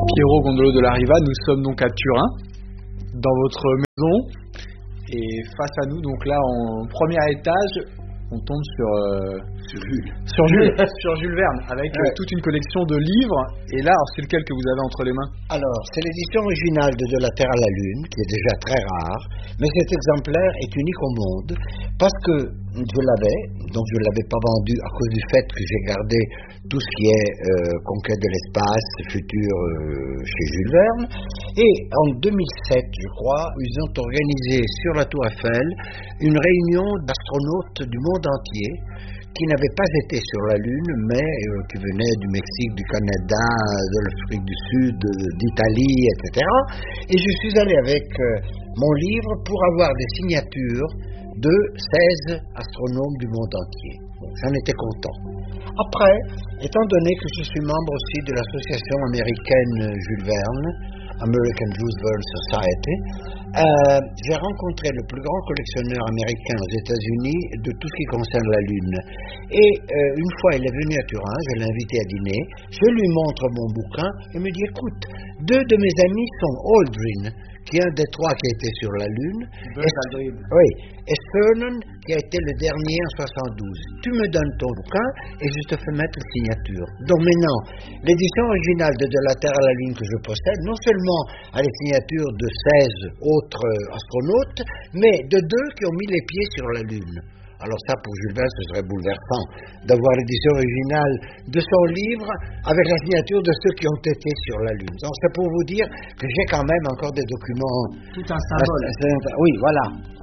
Piero Gondolo de la Riva. Nous sommes donc à Turin, dans votre maison, et face à nous, donc là en premier étage, on tombe sur Jules Verne, avec toute une collection de livres. Et là, alors, c'est lequel que vous avez entre les mains? Alors, c'est l'édition originale de la Terre à la Lune, qui est déjà très rare, mais cet exemplaire est unique au monde, parce que je l'avais pas vendu à cause du fait que j'ai gardé tout ce qui est conquête de l'espace futur chez Jules Verne. Et en 2007, je crois, ils ont organisé sur la Tour Eiffel une réunion d'astronautes du monde entier qui n'avaient pas été sur la Lune, mais qui venaient du Mexique, du Canada, de l'Afrique du Sud, d'Italie, etc. Et je suis allé avec mon livre pour avoir des signatures de 16 astronomes du monde entier. Bon, j'en étais content. Après, étant donné que je suis membre aussi de l'association américaine Jules Verne, American Jules Verne Society, j'ai rencontré le plus grand collectionneur américain aux États-Unis de tout ce qui concerne la Lune. Et une fois, il est venu à Turin, je l'ai invité à dîner, je lui montre mon bouquin et me dit, écoute, 2 de mes amis sont Aldrin, qui est un des 3 qui a été sur la Lune, et Cernan, qui a été le dernier en 72. Tu me donnes ton bouquin et je te fais mettre une signature. Donc maintenant, l'édition originale de la Terre à la Lune que je possède, non seulement a les signatures de 16 autres astronautes, mais de 2 qui ont mis les pieds sur la Lune. Alors ça, pour Jules Verne, ce serait bouleversant d'avoir l'édition originale de son livre avec la signature de ceux qui ont été sur la Lune. Donc c'est pour vous dire que j'ai quand même encore des documents. Tout un symbole. Oui, voilà.